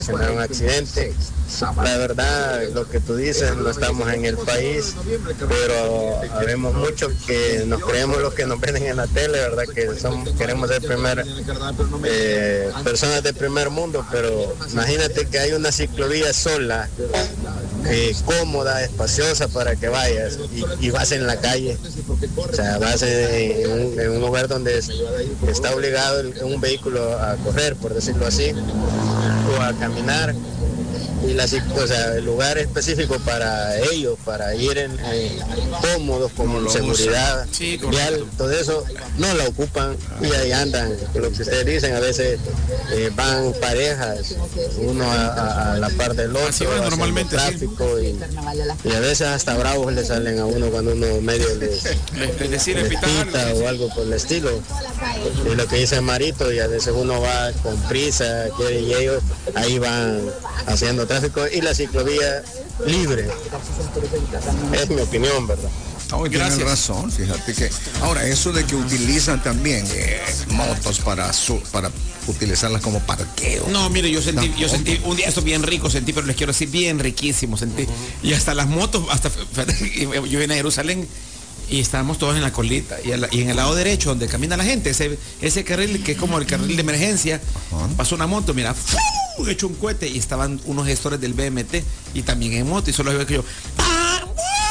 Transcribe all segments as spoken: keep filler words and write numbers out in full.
un accidente. La verdad, lo que tú dices, no estamos en el país, pero habemos muchos que nos creemos los que nos ven en la tele, ¿verdad? Que somos, queremos ser primer, eh, personas del primer mundo, pero imagínate que hay una ciclovía sola, eh, cómoda, espaciosa para que vayas y, y vas en la calle. O sea, vas en un, en un lugar donde es, está obligado el, un vehículo a correr, por decirlo así, o a caminar. Y la, o sea, el lugar específico para ellos, para ir en, eh, cómodos, con seguridad, sí, vial, todo eso, no la ocupan y ahí andan. Lo que ustedes dicen, a veces eh, van parejas, uno a, a, a la par del otro, así va normalmente, tráfico, sí. y, y a veces hasta bravos le salen a uno cuando uno medio les, les, les pita o algo por el estilo. Y lo que dice Marito, y a veces uno va con prisa, quiere, y ellos ahí van haciendo tráfico y la ciclovía libre. Es mi opinión, ¿verdad? Oh, tienes razón, fíjate que ahora eso de que utilizan también eh, motos para su, para utilizarlas como parqueo. No, mire, yo sentí, no, yo sentí un día esto bien rico, sentí, pero les quiero decir bien riquísimo, sentí. Uh-huh. Y hasta las motos, hasta yo vine a Jerusalén y estábamos todos en la colita y, la, y en el lado derecho donde camina la gente, ese, ese carril que es como el carril de emergencia, uh-huh. pasó una moto, mira, ¡fu! Hecho un cohete y estaban unos gestores del B M T y también en moto y solo veo que yo ¡ah!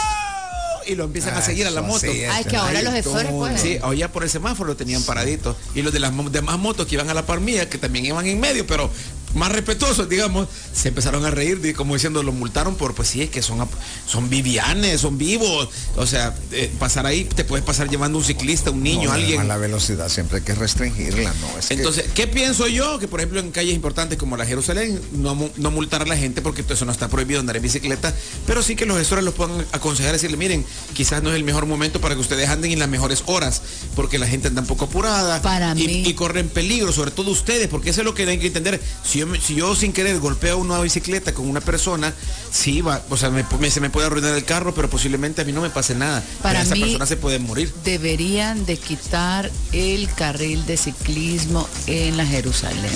Y lo empiezan ah, a seguir a la moto. Sí, Ay, que ahora Ay, los gestores pues. Sí, allá por el semáforo lo tenían paradito y los de las demás motos que iban a la par mía, que también iban en medio, pero más respetuosos, digamos, se empezaron a reír, como diciendo, lo multaron por, pues sí, es que son, son vivianes, son vivos, o sea, eh, pasar ahí, te puedes pasar llevando un ciclista, un niño, no, alguien. A la velocidad siempre hay que restringirla, ¿no? Es Entonces, que... ¿qué pienso yo? Que, por ejemplo, en calles importantes como la Jerusalén, no, no multar a la gente, porque eso no está prohibido andar en bicicleta, pero sí que los gestores los puedan aconsejar, decirle, miren, quizás no es el mejor momento para que ustedes anden en las mejores horas, porque la gente anda un poco apurada para y, mí. y corren peligro, sobre todo ustedes, porque eso es lo que hay que entender. Si yo, si yo sin querer golpeo una bicicleta con una persona, sí va, o sea, me, me, se me puede arruinar el carro, pero posiblemente a mí no me pase nada. Para esa mí persona se puede morir. Deberían de quitar el carril de ciclismo en la Jerusalén.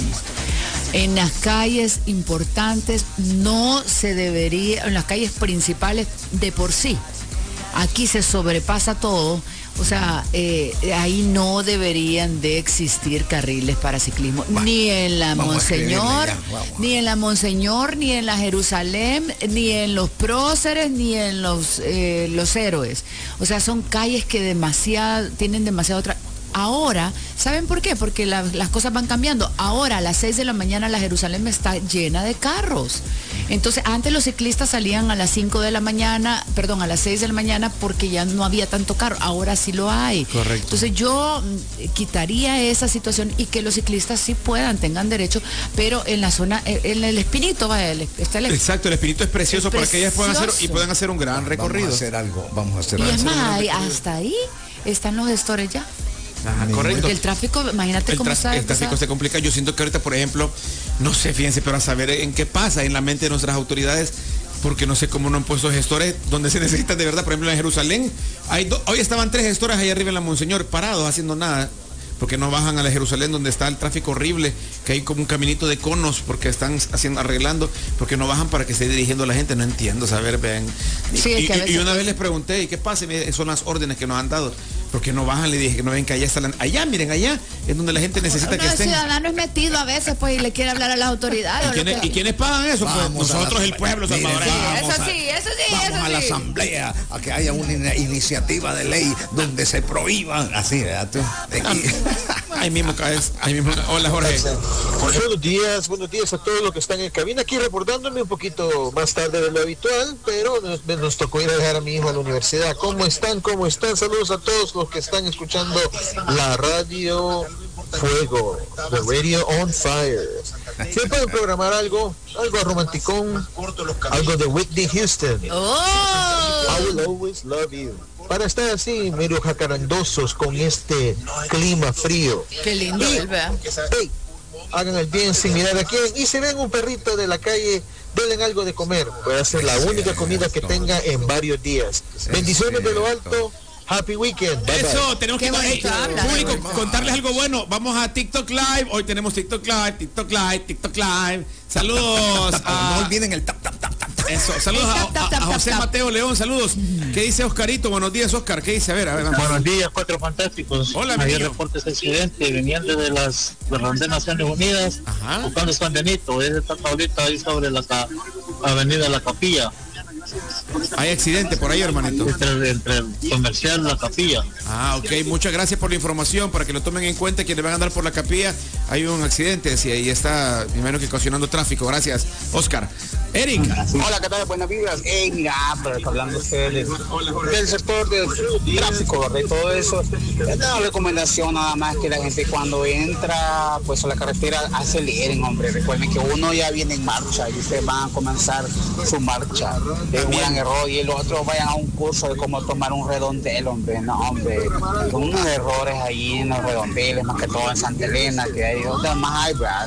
En las calles importantes no se debería, en las calles principales de por sí. Aquí se sobrepasa todo. O sea, eh, ahí no deberían de existir carriles para ciclismo, bueno, ni en la Monseñor, ni en la Monseñor, ni en la Jerusalén, ni en los próceres, ni en los, eh, los héroes. O sea, son calles que demasiado, tienen demasiado... Tra- Ahora, ¿saben por qué? Porque la, las cosas van cambiando. Ahora, a las seis de la mañana, la Jerusalén está llena de carros. Entonces, antes los ciclistas salían a las cinco de la mañana, perdón, a las seis de la mañana, porque ya no había tanto carro. Ahora sí lo hay. Correcto. Entonces, yo quitaría esa situación y que los ciclistas sí puedan, tengan derecho, pero en la zona, en el Espinito, vaya, está el... Exacto, el Espinito es precioso, es para precioso. Que ellas puedan hacer y puedan hacer un gran recorrido. Vamos a hacer algo, vamos a hacer y algo. Y es más, hasta ahí están los gestores ya. Ajá, correcto. Porque el tráfico, imagínate el cómo tra- está. El tráfico se complica. Yo siento que ahorita, por ejemplo, no sé, fíjense, pero a saber en qué pasa en la mente de nuestras autoridades, porque no sé cómo no han puesto gestores donde se necesitan de verdad. Por ejemplo, en Jerusalén, hay do- hoy estaban tres gestores ahí arriba en la Monseñor, parados, haciendo nada, porque no bajan a la Jerusalén donde está el tráfico horrible, que hay como un caminito de conos, porque están haciendo, arreglando, porque no bajan para que esté dirigiendo a la gente. No entiendo, saber, vean. Sí, y, que y, y una vez les pregunté, ¿y qué pasa? Y son las órdenes que nos han dado. Porque no bajan, le dije que no ven que allá está la, allá, miren, allá es donde la gente necesita no, que estén. El ciudadano es metido a veces, pues, y le quiere hablar a las autoridades. ¿Y quiénes, que... ¿y quiénes pagan eso? Vamos pues nosotros, la, el pueblo salvadoreño. Sí, eso sí, eso sí, vamos eso a sí. la asamblea a que haya una iniciativa de ley donde se prohíban, así, ¿verdad tú? Ahí mismo caes, ahí mismo. Hola, Jorge. Buenos días, buenos días a todos los que están en cabina, aquí reportándome un poquito más tarde de lo habitual, pero nos, nos tocó ir a dejar a mi hijo a la universidad. ¿Cómo están? ¿Cómo están? Saludos a todos los que están escuchando la radio Fuego, the radio on fire. ¿Se pueden programar algo? Algo romanticón, algo de Whitney Houston. Oh. I will always love you. Para estar así medio jacarandosos con este clima frío. Qué lindo, y, ¿verdad? Hey, hagan el bien sin mirar a quién. Y si ven un perrito de la calle, denle algo de comer. Puede ser la única comida que tenga en varios días. Bendiciones de lo alto. Happy weekend. Bye, Eso, bye. tenemos Qué que bonito habla, público, de verdad. contarles algo bueno. Vamos a TikTok Live. Hoy tenemos TikTok Live, TikTok Live, TikTok Live. Saludos No a... olviden el tap, tap, tap, tap, tap. Eso, saludos a, Tap, tap, a- tap, a José tap, tap. Mateo León, saludos. ¿Qué dice Oscarito? Buenos días, Oscar. ¿Qué dice? A ver, a ver. Vamos. Buenos días, cuatro fantásticos. Hola, mi Ayer niño. reportes de accidente, venían desde las de Naciones Unidas, Ajá. buscando San Benito. Ese está ahorita ahí sobre la ca- avenida La Capilla, Hay accidente por ahí, hermanito. entre, entre el comercial y La Capilla. Ah, ok. Muchas gracias por la información. Para que lo tomen en cuenta, quienes van a andar por la capilla, hay un accidente. Si ahí está, primero que ocasionando tráfico. Gracias, Oscar. Eric. Hola, ¿qué tal? Buenas vibras. Hey, mira, pero hablando ustedes del sector del tráfico, ¿verdad? Y todo eso. Es una recomendación nada más que la gente cuando entra pues a la carretera aceleren, hombre. Recuerden que uno ya viene en marcha y ustedes van a comenzar su marcha. Es un gran error. Y los otros vayan a un curso de cómo tomar un redondel, hombre. No, hombre. Con unos errores ahí en los redondeles, más que todo en Santa Elena, que hay otras más hay, ¿verdad?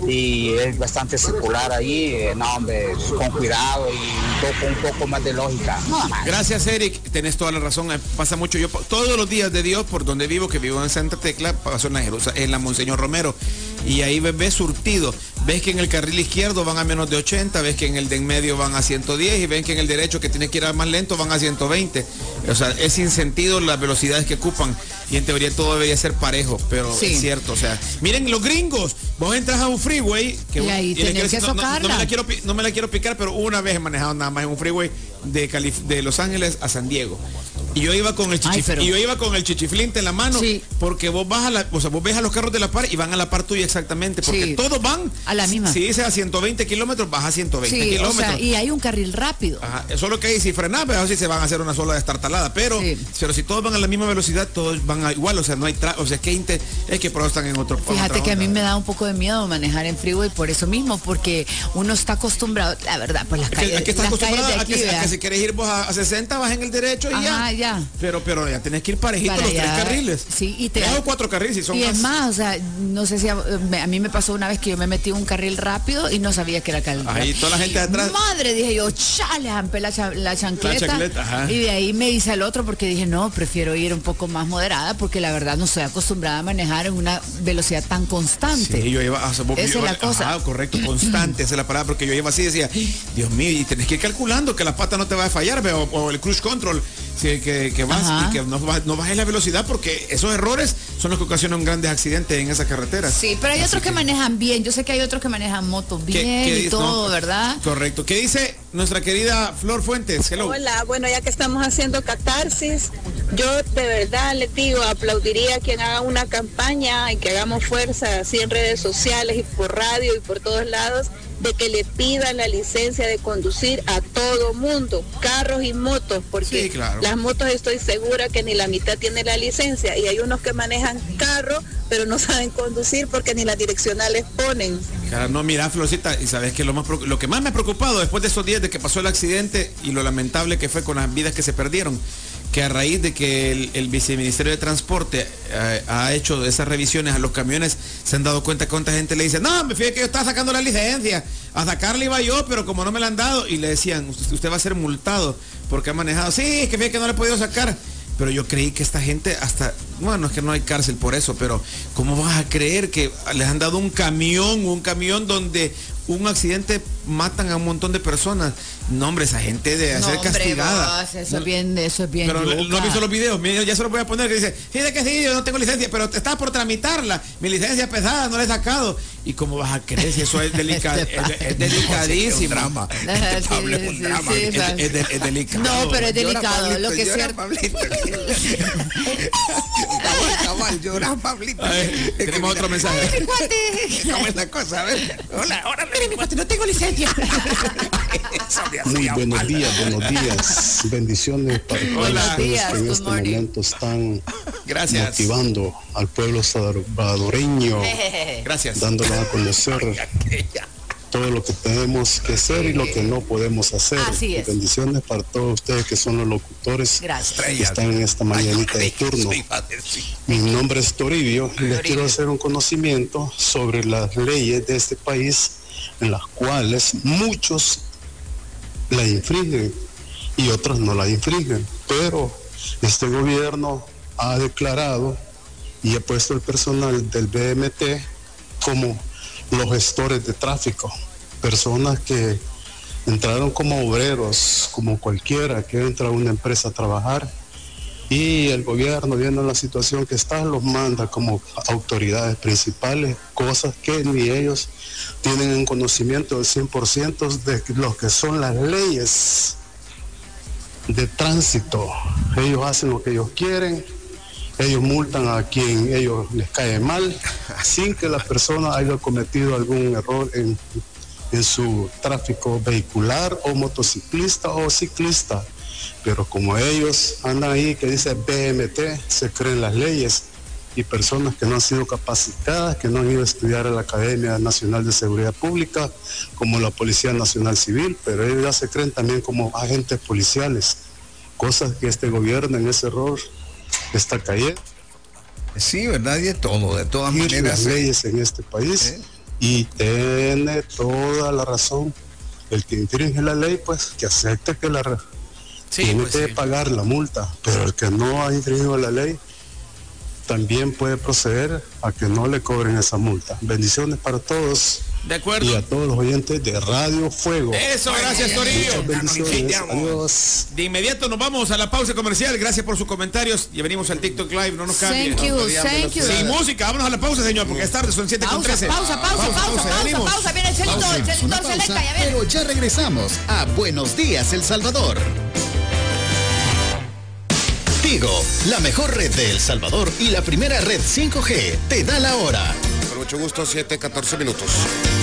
Y es bastante circular ahí. eh, No, hombre, con cuidado y un poco, un poco más de lógica. Nada más. Gracias, Eric. Tenés toda la razón. Eh, Pasa mucho. Yo po- todos los días de Dios, por donde vivo, que vivo en Santa Tecla, paso en la Jerusa- en la Monseñor Romero. Y ahí ves, ves surtido. Ves que en el carril izquierdo van a menos de ochenta, ves que en el de en medio van a ciento diez y ven que en el derecho, que tiene que ir a más lento, van a ciento veinte. O sea, es sin sentido las velocidades que ocupan. Y en teoría todo debería ser parejo, pero Sí. es cierto. O sea, miren los gringos. Vos entras a un freeway que Y ahí le quiero tenés que decir, no, no- no me socarla. la quiero pi- no me la quiero picar, pero una vez he manejado nada más en un freeway de, Calif- de Los Ángeles a San Diego. Y yo iba con el Ay, chichif- pero- y yo iba con el chichiflinte en la mano, Sí. porque vos vas a la, o sea, vos ves a los carros de la par y van a la par tuya exactamente, porque Sí. todos van A la misma. Si dice a ciento veinte kilómetros, vas a ciento veinte Sí, o kilómetros. sea, y hay un carril rápido. Ajá, solo que ahí si frenas, pero si se van a hacer una sola destartalada, pero Sí. pero si todos van a la misma velocidad, todos van a igual, o sea, no hay tra o sea, que inte- es que por eso están en otro. Fíjate otra que a mí onda. me da un poco de miedo manejar en freeway por eso mismo, porque uno está acostumbrado, la verdad, pues las Es que, calles, es que estás las calles acostumbrado de a aquí, que, a ¿verdad? que si quieres ir vos a, a sesenta, vas en el derecho y Ajá, ya. ya. Pero, pero ya tenés que ir parejito Para los tres allá, carriles. sí, y te Tres o cuatro carriles y son y más. es más, o sea, no sé si a, me- a mí me pasó una vez que yo me metí en un carril rápido y no sabía que era carril Ahí rápido. toda la gente de atrás. Madre, dije yo, chale, jampé la, cha- la chancleta. La chancleta, ajá. Y de ahí me hice el otro porque dije, no, prefiero ir un poco más moderada porque la verdad no estoy acostumbrada a manejar en una velocidad tan constante. Sí, yo iba, o sea, vos- Esa yo es la iba- cosa. ajá, correcto, constante, esa es la palabra, porque yo iba así y decía, Dios mío, y tenés que ir calculando que la pata no te va a fallar, ve, o, o el cruise control, sí, que, que vas Ajá. y que no, ba- no bajes la velocidad, porque esos errores son los que ocasionan grandes accidentes en esa carretera. Sí, pero hay Así otros que, manejan bien. Yo sé que hay otros que manejan motos ¿Qué- bien qué y dice? todo, No, ¿verdad? Correcto. ¿Qué dice nuestra querida Flor Fuentes? Hello. Hola, bueno, ya que estamos haciendo catarsis, yo de verdad les digo, aplaudiría a quien haga una campaña y que hagamos fuerza así en redes sociales y por radio y por todos lados, de que le pidan la licencia de conducir a todo mundo, carros y motos, porque Sí, claro. las motos estoy segura que ni la mitad tiene la licencia y hay unos que manejan carro pero no saben conducir porque ni las direccionales ponen. Cara, no, mira, Florcita, y sabes que lo más preocu- lo que más me ha preocupado después de esos días de que pasó el accidente y lo lamentable que fue con las vidas que se perdieron, que a raíz de que el, el viceministerio de Transporte eh, ha hecho esas revisiones a los camiones, se han dado cuenta que cuánta gente le dice, no, me fíjate que yo estaba sacando la licencia, a sacarla iba yo, pero como no me la han dado, y le decían, usted, usted va a ser multado porque ha manejado, sí, es que fíjate que no le he podido sacar. Pero yo creí que esta gente hasta, bueno, es que no hay cárcel por eso, pero ¿cómo vas a creer que les han dado un camión, un camión donde un accidente matan a un montón de personas? No, hombre, esa gente debe No, ser hombre, castigada. vos, eso es bien, eso es bien. Pero no yuca. he visto los videos, mira, ya se los voy a poner, que dice, fíjate que sí, yo no tengo licencia, pero te estás por tramitarla, mi licencia es pesada, no la he sacado. ¿Y cómo vas a creer si eso es, delica- Este es, es delicadísimo? Un drama. Ajá, Este sí, Pablo es un sí, drama. sí, Es, esa- es de- es delicado. No, pero es Llora, delicado, Pablito, lo que es llora, cierto. Pablito. Cabal, cabal, llora, Pablito. A ver, Es que tenemos otro mira, mensaje. ¿Cómo es la cosa? A ver. Hola, hola, mire, mi cuate, no tengo licencia. Eso me hacía Muy buenos mal. días, buenos días. Bendiciones para todos Hola. ustedes Días, que en good este morning. momento están Gracias. motivando al pueblo salvadoreño, Gracias. dándolo a conocer todo lo que tenemos que hacer y lo que no podemos hacer. Así es. Bendiciones para todos ustedes que son los locutores Gracias. que están en esta mañanita de turno. Mi nombre es Toribio y les quiero hacer un conocimiento sobre las leyes de este país en las cuales muchos la infringen y otros no la infringen, pero Este gobierno ha declarado y ha puesto el personal del B M T como los gestores de tráfico, personas que entraron como obreros, como cualquiera que entra a una empresa a trabajar, y el gobierno, viendo la situación que está, los manda como autoridades principales, cosas que ni ellos tienen un conocimiento del cien por ciento de lo que son las leyes de tránsito. Ellos hacen lo que ellos quieren, ellos multan a quien ellos les cae mal, sin que la persona haya cometido algún error en, en su tráfico vehicular o motociclista o ciclista. Pero como ellos andan ahí que dice B M T, se creen las leyes, y personas que no han sido capacitadas, que no han ido a estudiar a la Academia Nacional de Seguridad Pública, como la Policía Nacional Civil, pero ellos ya se creen también como agentes policiales, cosas que este gobierno en ese error está cayendo. Sí, ¿verdad? Y de todo, de todas maneras. Las leyes en este país, ¿eh? Y tiene toda la razón. El que infringe la ley, pues que acepte que la sí, tiene pues que sí. pagar la multa, pero el que no ha infringido la ley también puede proceder a que no le cobren esa multa. Bendiciones para todos. De acuerdo. Y a todos los oyentes de Radio Fuego. Eso, gracias, Torillo. Bendiciones. Adiós. De inmediato nos vamos a la pausa comercial. Gracias por sus comentarios. Y venimos al TikTok Live. No nos cambien. Thank you, thank you. Sin música, vámonos a la pausa, señor, porque es tarde, son siete con trece. Pausa, pausa, pausa, pausa, pausa, pausa, pausa. Viene el Chelito, el Chelito Selecta, ya viene. Pero ya regresamos a Buenos Días, El Salvador. Tigo, la mejor red de El Salvador y la primera red cinco G, te da la hora. Con mucho gusto, siete catorce minutos.